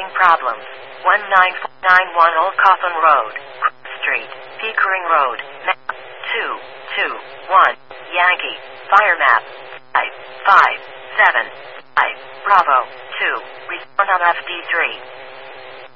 having problems. 19491 Old Coffin Road, Cross Street, Pickering Road, map 221, Yankee, fire map 5575, Bravo 2, respond on FD3.